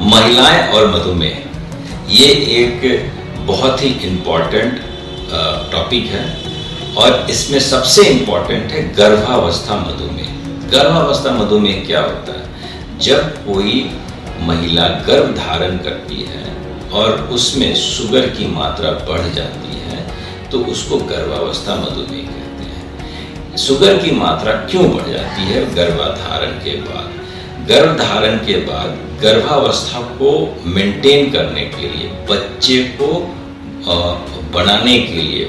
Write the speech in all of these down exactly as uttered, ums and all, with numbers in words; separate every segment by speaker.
Speaker 1: महिलाएं और मधुमेह ये एक बहुत ही इम्पॉर्टेंट टॉपिक है और इसमें सबसे इम्पॉर्टेंट है गर्भावस्था मधुमेह। गर्भावस्था मधुमेह क्या होता है? जब कोई महिला गर्भ धारण करती है और उसमें शुगर की मात्रा बढ़ जाती है तो उसको गर्भावस्था मधुमेह कहते हैं। शुगर की मात्रा क्यों बढ़ जाती है गर्भाधारण के बाद? गर्भधारण के बाद गर्भावस्था को मेंटेन करने के लिए, बच्चे को बनाने के लिए,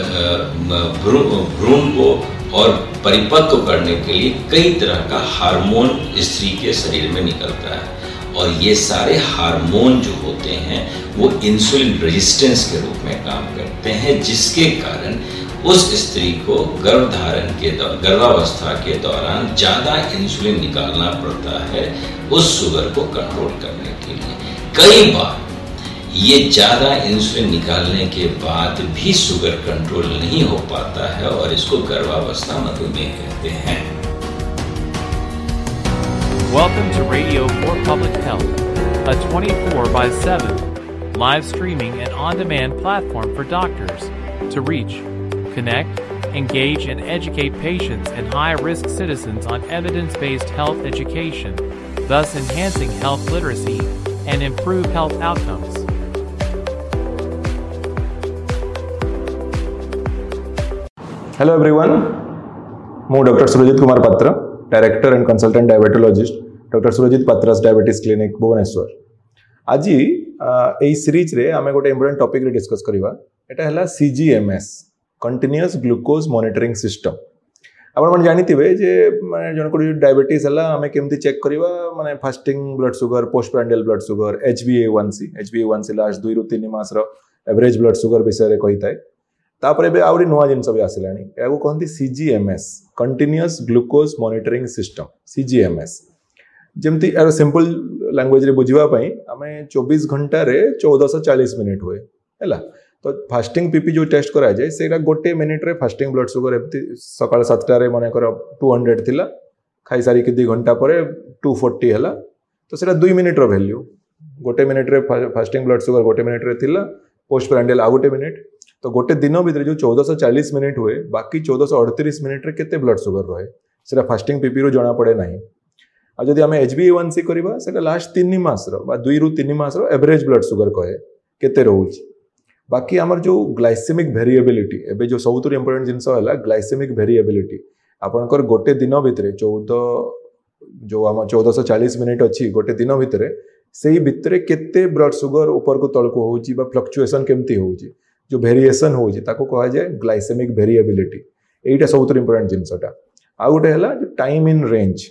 Speaker 1: भ्रूण को और परिपक्व करने के लिए कई तरह का हार्मोन स्त्री के शरीर में निकलता है और ये सारे हार्मोन जो होते हैं वो इंसुलिन रेजिस्टेंस के रूप में काम करते हैं, जिसके कारण उस स्त्री को गर्भधारण के गर्भावस्था के दौरान ज़्यादा इंसुलिन निकालना पड़ता है उस शुगर को कंट्रोल करने के लिए। कई बार ये ज़्यादा इंसुलिन निकालने के बाद भी शुगर कंट्रोल नहीं हो पाता है और इसको गर्भावस्था मधुमेह कहते हैं।
Speaker 2: Welcome to Radio for Public Health, a twenty-four by seven live streaming and on-demand platform for doctors to reach, connect, engage, and educate patients and high-risk citizens on evidence-based health education, thus enhancing health literacy and improve health outcomes.
Speaker 3: Hello everyone, ମୁଁ doctor Surjit Kumar पात्र, director and consultant diabetologist doctor Surjit पात्रास diabetes clinic Bhubaneswar. आज यही series रे आमे गोटे important topic रे discuss करिवा। एटा हला सीजीएमएस, continuous glucose monitoring system. आपण मन जानिथिबे जे माने जन को डायबिटीज हला आमे केमती चेक करिवा, माने fasting blood sugar, post prandial blood sugar, H B ए वन सी, एच बी ए वन सी लास्ट दुई रु तीन मास रो एवरेज ब्लड शुगर विषय रे कहिताय। तापर एबे आउरी नुवा जिनस भी आसिलानी, याको कहंती सीजीएमएस, कंटीन्यूअस ग्लूकोज मॉनिटरिंग सिस्टम, सीजीएमएस। जेमती यार सिंपल लैंग्वेज रे बुझिबा पई आमे चौबीस घंटा रे चौदह सौ चालीस मिनिट हुए हैला। तो फास्टिंग पीपी जो टेस्ट करा जाए सेटा गोटे मिनिट रे फास्टिंग ब्लड शुगर एमती सकाळ सातटा रे माने कर दो सौ थिला, खाई सारी के दो घंटा परे दो सौ चालीस हला। तो सेटा दो मिनिट रो वैल्यू, गोटे मिनिट रे फास्टिंग ब्लड शुगर गोटे मिनिट रे थिला, पोस्ट प्रांडियल आ गोटे मिनिट। तो गोटे दिन भितर जो चौदह सौ चालीस मिनिट हुए, बाकी चौदह सौ अड़तीस मिनिट रे केते ब्लड शुगर रहे सेटा फास्टिंग पीपी रो जणा पड़े नाही। आ जदि आमे एच बी ए वन सी करबा सेटा लास्ट तीन मास रो बा दुई रु तीन मास रो एवरेज ब्लड शुगर कहे केते रहउची। बाकी आमर जो ग्लाइसेमिक वेरिएबिलिटी, एबे जो सबुतु इंपोर्टेंट जिंस हला ग्लाइसेमिक वेरिएबिलिटी, आपनकर गोटे दिन भितर चौदह जो आम चौदह सौ चालीस मिनिट अच्छी गोटे दिन भितर से भितर केते ब्लड शुगर ऊपर को तल को होउची बा फ्लक्चुएशन केमती होउची, जो वेरिएशन होउची ताको कहा जाए ग्लाइसेमिक वेरिएबिलिटी। एटा सबुतु इंपोर्टेंट जिंसटा। आ गोटे हला जो टाइम इन रेंज,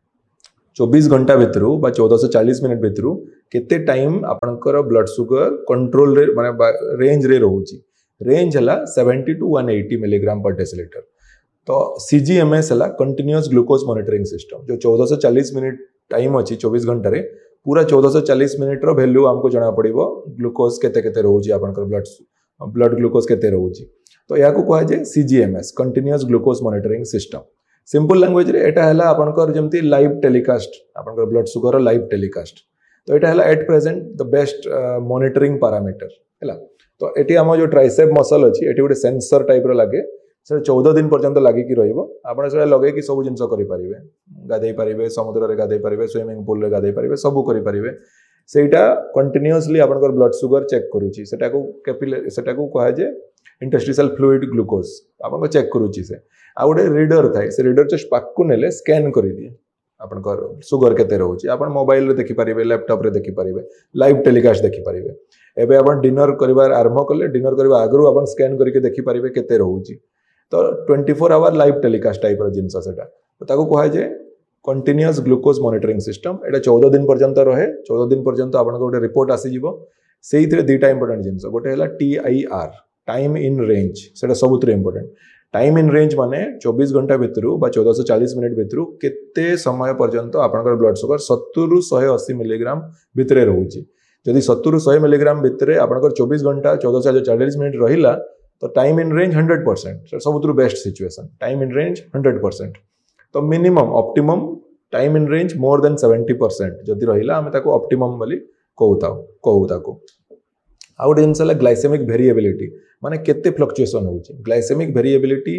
Speaker 3: चौबीस घंटा भितर बा चौदह सौ चालीस मिनिट भितर केते टाइम आपनकर ब्लड शुगर कंट्रोल रे माने रेंज रे रहउची। रेंज हला सत्तर टू एक सौ अस्सी मिलीग्राम पर डेसिलीटर। तो सीजीएमएस हला कंटीन्यूअस ग्लूकोज मॉनिटरिंग सिस्टम, जो चौदह सौ चालीस मिनिट टाइम अछि चौबीस घंटा रे पूरा चौदह सौ चालीस मिनिट रो वैल्यू हमको जणा पड़िबो ग्लूकोज केते केते रहउची, आपनकर ब्लड ब्लड ग्लूकोज केते रहउची। तो याको कहा जाए सीजीएमएस, continuous glucose monitoring system. Simple language रे एटा हला आपनकर जेमती लाइव टेलीकास्ट, आपनकर ब्लड शुगर लाइव टेलीकास्ट। तो एटा हला at present the best monitoring parameter हैला। तो एटी हम जो ट्राइसेप मसल अछि एटी गोटे सेंसर टाइप रो लागे, से चौदह दिन पर्यंत लागी कि रहिबो। आपण से लगे कि सब जिंस करि परिबे, गाधै परिबे, समुद्र रे गाधै परिबे, स्विमिंग पूल रे गाधै परिबे, सब करि परिबे। सेटा कंटीन्यूअसली आपनकर ब्लड शुगर चेक करूची, सेटा को कैपिलरी, सेटा को कहा जाए इंटरस्टिशियल फ्लूइड ग्लूकोज आपन को चेक करूची। से आ गोटे रीडर थाए, से रीडर जस्ट पाक को नेले स्कैन करि दिए आपनकर शुगर केते रहउची। आपन मोबाइल रे देखि परिबे, लैपटॉप रे देखि परिबे, लाइव टेलीकास्ट देखि परिबे। एबे आपन डिनर करिवार आरंभ करले, डिनर करिवा आगरु आपन स्कैन करके देखि परिबे केते रहउची। तो चौबीस आवर लाइव टेलीकास्ट टाइप रो जिंस सेटा। तो ताको कहा जाए कंटीन्यूअस ग्लूकोज मॉनिटरिंग सिस्टम। एटा चौदह दिन पर्यंत रहे, चौदह दिन पर्यंत आपन गोटे रिपोर्ट आसी जिवो। सेइथिरे दुईटा इंपोर्टेंट जिंस, गोटे हला T I R, time in range, सेटा सबुतरे इंपोर्टेंट। टाइम इन रेंज माने चौबीस घंटा भितर बा चौदह सौ चालीस मिनिट भितर केते समय पर्यंत आपनकर ब्लड शुगर सत्तर रु एक सौ अस्सी मिलीग्राम भितरे रहउची। जदि सत्तर रु सौ मिलीग्राम भितरे आपनकर चौबीस घंटा चौदह सौ चालीस मिनिट रहिला तो time in range hundred percent सबुतु best situation. Time in range hundred percent. तो minimum optimum time in range more than seventy percent जदि रहिला आमे ताको ऑप्टिमम बोली कहूता कहूता को आ गोटे जिनस है ग्लाइसेमिक वेरिएबिलिटी माने केते फ्लक्चुएसन होउची ग्लाइसेमिक वेरिएबिलिटी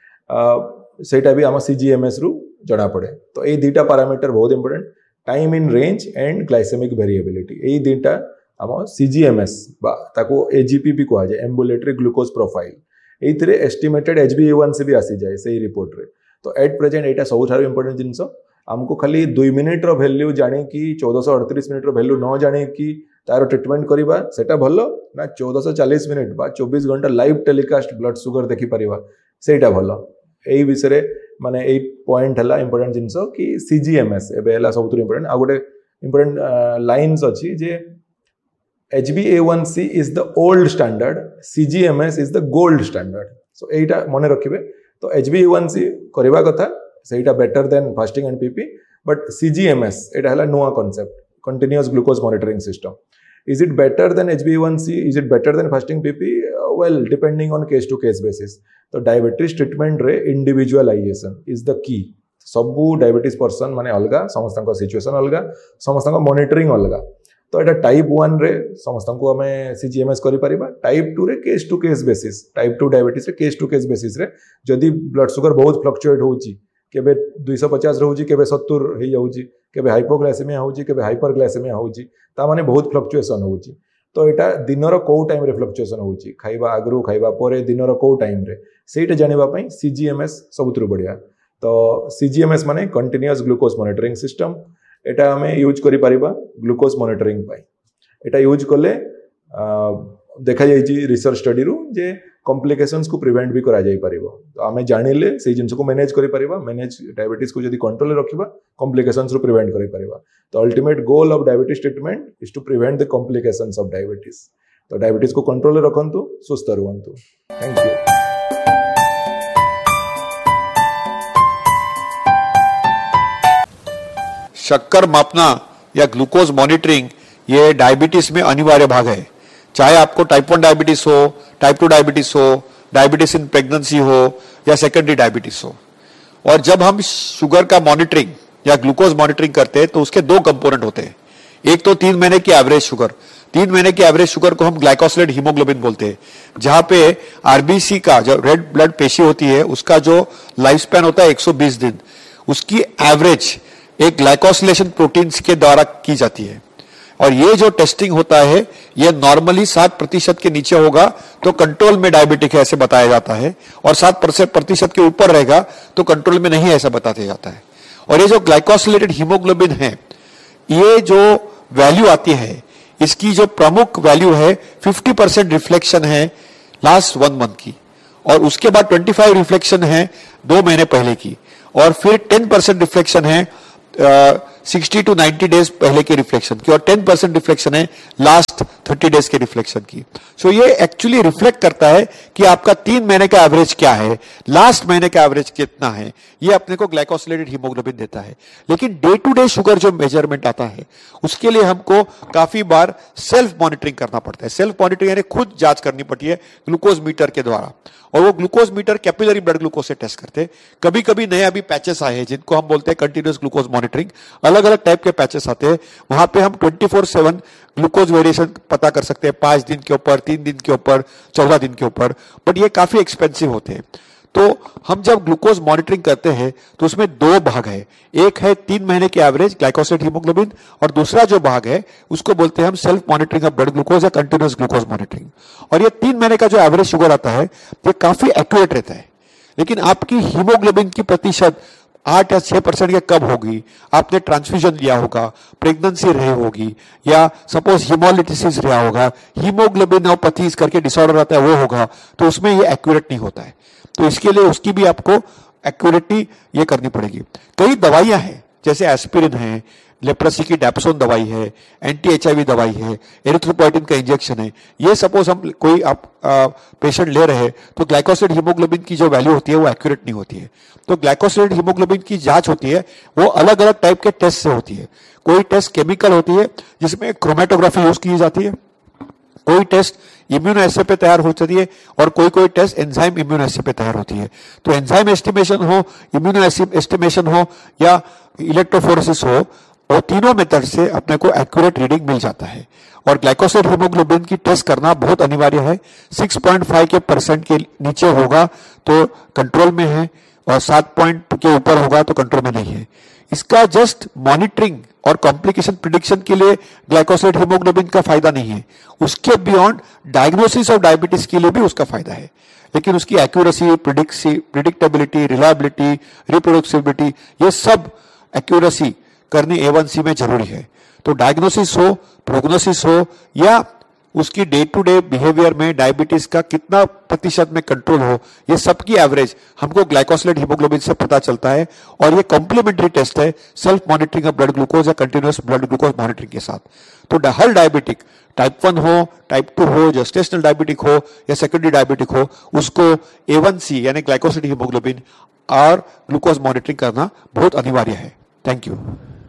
Speaker 3: सेटा भी आम सीजीएमएस रु जना पड़े तो ये दुटा पैरामीटर बहुत important time in range and glycaemic variability ये दुटा आम सीजीएमएस ताको एजीपी भी कह जाए एम्बुलेटरी ग्लूकोज प्रोफाइल ये एस्टिमेटेड एच बी ए वन सी भी आसी जाए से रिपोर्ट रे तो एट प्रेजेंट यहाँ सब इंपोर्टेंट जिनस आमको खाली दुई मिनिट रो वैल्यू जानी कि चौदह अड़तीस मिनिट रो वैल्यू न जानी कि तार ट्रिटमेंट करवा सेटा भल ना चौदह चालीस मिनिट बा चौबीस घंटा लाइव टेलीकास्ट ब्लड सुगर देखी पारिबा सेटा भल यही विषय माने यही पॉइंट है इंपोर्टेंट जिनस कि सीजीएमएस एबे सब इंपोर्टेंट आ गोटे इंपोर्टेंट लाइन्स अच्छी जे H B A one C is the old standard सीजीएमएस is the gold standard so यहीटा मन रखिए तो एच बी ए वन सी करवा कथा सेटा better than fasting and PP but सीजीएमएस एटा हला नुआ concept continuous glucose monitoring system is it better than H B A one C is it better than fasting PP well depending on case to case basis तो diabetes treatment रे individualisation is the key सबू diabetes person माने अलगा समस्त situation अलगा समस्त monitoring अलगा तो यहाँ टाइप वन रे समस्त को आम सीजीएमएस कर टाइप टू रे case to case basis type two diabetes रे केस टू केस बेसिस रे जदि ब्लड सुगर बहुत फ्लक्चुएट होउची केबे दुई सौ पचास रोची केबे सत्तर हो जाऊँगी केबे हाइपोग्लाइसेमिया होउची केबे हाइपरग्लाइसेमिया होउची ता माने बहुत फ्लक्चुएसन होउची तो यहाँ दिनर कौ टाइम रे फ्लक्चुएसन होउची खाइबा आगरू खाइबा परे दिनर कौ टाइम रे सेटा जानिबा पई सीजीएमएस सबुतरु बढ़िया तो सीजीएमएस माने कंटीन्यूअस ग्लूकोज मॉनिटरिंग सिस्टम एटा हमें यूज करि परिबा ग्लूकोज मॉनिटरिंग पाई एटा यूज कले देखा जाइए रिसर्च स्टडी रु जे कॉम्प्लिकेशंस को प्रिवेंट भी करा जाई परिबो तो आमे जानिले से जिनस को मैनेज करि परिबा मैनेज डायबिटीज को जदी कंट्रोल रखिबा कॉम्प्लिकेशंस रु प्रिवेंट करि परिबा तो ultimate goal of diabetes treatment is to prevent the complications of diabetes तो डायबिटीज को कंट्रोल रखंतु सुस्थ रहंतु थैंक यू
Speaker 4: शक्कर मापना या ग्लूकोज मॉनिटरिंग ये डायबिटीज में अनिवार्य भाग है चाहे आपको टाइप वन डायबिटीज हो टाइप टू डायबिटीज हो डायबिटीज इन प्रेगनेंसी हो या सेकेंडरी डायबिटीज हो और जब हम शुगर का मॉनिटरिंग या ग्लूकोज मॉनिटरिंग करते हैं तो उसके दो कंपोनेंट होते हैं एक तो तीन महीने की एवरेज शुगर तीन महीने की एवरेज शुगर को हम ग्लाइकोसिलेटेड हीमोग्लोबिन बोलते हैं जहां पे आरबीसी का जो रेड ब्लड पेशी होती है उसका जो लाइफ स्पैन होता है एक सौ बीस दिन उसकी एवरेज एक ग्लाइकोसिलेशन प्रोटीन्स के द्वारा की जाती है और ये जो टेस्टिंग होता है ये नॉर्मली सात प्रतिशत के नीचे होगा तो कंट्रोल में डायबिटिक है ऐसे बताया जाता है और सात प्रतिशत के ऊपर रहेगा तो कंट्रोल में नहीं ऐसा बताया जाता है और ये जो ग्लाइकोसिलेटेड हीमोग्लोबिन है ये जो वैल्यू आती है इसकी जो प्रमुख वैल्यू है फिफ्टी परसेंट रिफ्लेक्शन है लास्ट वन मंथ की और उसके बाद ट्वेंटी फाइव रिफ्लेक्शन है दो महीने पहले की और फिर टेन परसेंट रिफ्लेक्शन है सिक्सटी टू नाइन्टी डेज पहले के रिफ्लेक्शन की और टेन परसेंट रिफ्लेक्शन है लास्ट थर्टी डेज के रिफ्लेक्शन की सो so ये एक्चुअली रिफ्लेक्ट करता है कि आपका तीन महीने का एवरेज क्या है लास्ट महीने का एवरेज कितना है ये अपने को ग्लाइकोसिलेटेड हीमोग्लोबिन देता है लेकिन डे टू डे शुगर जो मेजरमेंट आता है उसके लिए हमको काफी बार सेल्फ मॉनिटरिंग करना पड़ता है सेल्फ मॉनिटरिंग यानी खुद जांच करनी पड़ती है ग्लूकोज मीटर के द्वारा और वो glucose metre capillary blood glucose से टेस्ट करते हैं कभी कभी नए अभी पैचेस आए हैं जिनको हम बोलते हैं कंटिन्यूअस ग्लूकोज मॉनिटरिंग अलग अलग टाइप के पैचेस आते हैं वहां पे हम twenty four seven glucose variation पता कर सकते हैं पांच दिन के ऊपर तीन दिन के ऊपर चौदह दिन के ऊपर बट ये काफी एक्सपेंसिव होते हैं तो हम जब ग्लूकोज मॉनिटरिंग करते हैं तो उसमें दो भाग है एक है तीन महीने की एवरेज ग्लाइकोसिलेटेड हीमोग्लोबिन और दूसरा जो भाग है उसको बोलते हैं हम self monitoring of blood glucose या कंटिन्यूअस ग्लूकोज मॉनिटरिंग और ये तीन महीने का जो एवरेज शुगर आता है ये काफी एक्यूरेट रहता है लेकिन आपकी हीमोग्लोबिन की प्रतिशत आठ या छह परसेंट के कब होगी आपने ट्रांसफ्यूजन लिया होगा प्रेगनेंसी रही होगी या सपोज हीमोलिटिसिस रहा होगा हीमोग्लोबिनोपैथी करके डिसऑर्डर आता है वो होगा तो उसमें ये एक्यूरेट नहीं होता है तो इसके लिए उसकी भी आपको एक्यूरेटी ये करनी पड़ेगी कई दवाइयां हैं जैसे एस्पिरिन है लेप्रोसी की डैप्सोन दवाई है एंटी एचआईवी दवाई है एरिथ्रोपोइटिन का इंजेक्शन है ये सपोज हम कोई आप पेशेंट ले रहे हैं तो ग्लाइकोसिलेटेड हीमोग्लोबिन की जो वैल्यू होती है वो एक्यूरेट नहीं होती है तो ग्लाइकोसिलेटेड हीमोग्लोबिन की जांच होती है वो अलग अलग टाइप के टेस्ट से होती है कोई टेस्ट केमिकल होती है जिसमें क्रोमेटोग्राफी यूज की जाती है कोई टेस्ट इम्यूनो एसे पे तैयार हो जाती है और कोई कोई टेस्ट एंजाइम इम्यूनो एसे पे तैयार होती है तो एंजाइम एस्टिमेशन हो इम्यूनो एस्टिमेशन हो या इलेक्ट्रोफोरेसिस हो और तीनों मेथड से अपने को एक्यूरेट रीडिंग मिल जाता है। और ग्लाइकोसाइड हीमोग्लोबिन की टेस्ट करना बहुत अनिवार्य है। सिक्स पॉइंट फाइव के परसेंट के नीचे होगा तो कंट्रोल में है, और सात पॉइंट के ऊपर होगा तो कंट्रोल में नहीं है। इसका जस्ट मॉनिटरिंग और कॉम्प्लिकेशन प्रिडिक्शन के लिए ग्लाइकोसाइड हीमोग्लोबिन का फायदा नहीं है, उसके बियॉन्ड डायग्नोसिस ऑफ डायबिटीज के लिए भी उसका फायदा है। लेकिन उसकी एक्यूरेसी, प्रिडिक्सी प्रिडिक्टेबिलिटी, रिलायबिलिटी, रिप्रोड्यूसिबिलिटी, ये सब एक्यूरेसी करनी ए वन सी में जरूरी है। तो डायग्नोसिस हो, प्रोग्नोसिस हो, या उसकी डे टू डे बिहेवियर में डायबिटीज का कितना प्रतिशत में कंट्रोल हो, ये सबकी एवरेज हमको ग्लाइकोसाइड हीमोग्लोबिन से पता चलता है। और ये कॉम्प्लीमेंट्री टेस्ट है self monitoring of blood glucose या कंटिन्यूअस ब्लड ग्लूकोज मॉनिटरिंग के साथ। तो हर डायबिटिक, टाइप वन हो, टाइप टू हो, जेस्टेशनल डायबिटिक हो या सेकेंडरी डायबिटिक हो, उसको ए वन सी यानी ग्लाइकोसाइड हीमोग्लोबिन और ग्लूकोज मॉनिटरिंग करना बहुत अनिवार्य है। Thank you.